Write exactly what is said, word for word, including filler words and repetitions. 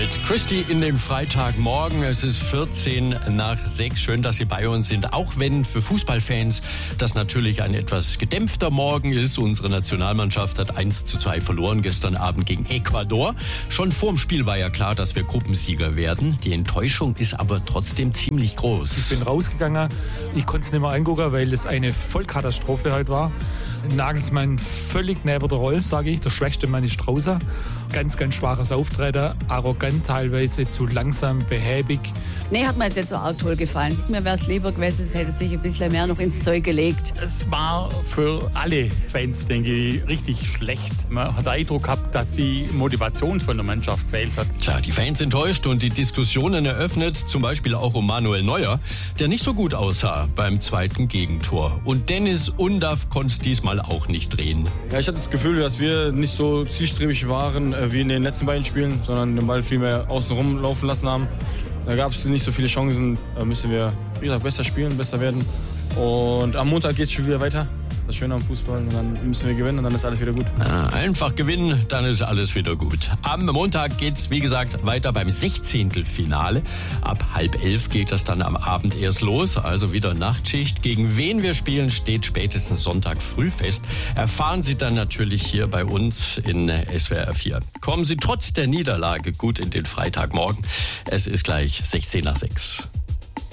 mit Christy in den Freitagmorgen. Es ist vierzehn nach sechs. Schön, dass Sie bei uns sind. Auch wenn für Fußballfans das natürlich ein etwas gedämpfter Morgen ist. Unsere Nationalmannschaft hat eins zu zwei verloren gestern Abend gegen Ecuador. Schon vorm Spiel war ja klar, dass wir Gruppensieger werden. Die Enttäuschung ist aber trotzdem ziemlich groß. Ich bin rausgegangen. Ich konnte es nicht mehr angucken, weil es eine Vollkatastrophe heute war. Nagelsmann völlig neben der Rolle, sage ich. Der schwächste Mann ist draußen. Ganz, ganz schwaches Auftreten. Arrogant teilweise, zu langsam, behäbig. Nee, hat mir jetzt nicht so arg toll gefallen. Mir wäre es lieber gewesen, es hätte sich ein bisschen mehr noch ins Zeug gelegt. Es war für alle Fans, denke ich, richtig schlecht. Man hat den Eindruck gehabt, dass die Motivation von der Mannschaft gefehlt hat. Tja, die Fans enttäuscht und die Diskussionen eröffnet, zum Beispiel auch um Manuel Neuer, der nicht so gut aussah beim zweiten Gegentor. Und Dennis Undaff konnte es diesmal auch nicht drehen. Ja, ich hatte das Gefühl, dass wir nicht so zielstrebig waren äh, wie in den letzten beiden Spielen, sondern den Ball viel mehr außen rum laufen lassen haben. Da gab es nicht so viele Chancen. Da müssen wir wieder besser spielen, besser werden. Und am Montag geht es schon wieder weiter. Das Schöne am Fußball. Und dann müssen wir gewinnen und dann ist alles wieder gut. Ja, einfach gewinnen, dann ist alles wieder gut. Am Montag geht's, wie gesagt, weiter beim Sechzehntelfinale. Ab halb elf geht das dann am Abend erst los. Also wieder Nachtschicht. Gegen wen wir spielen, steht spätestens Sonntag früh fest. Erfahren Sie dann natürlich hier bei uns in S W R vier. Kommen Sie trotz der Niederlage gut in den Freitagmorgen. Es ist gleich sechzehn nach sechs.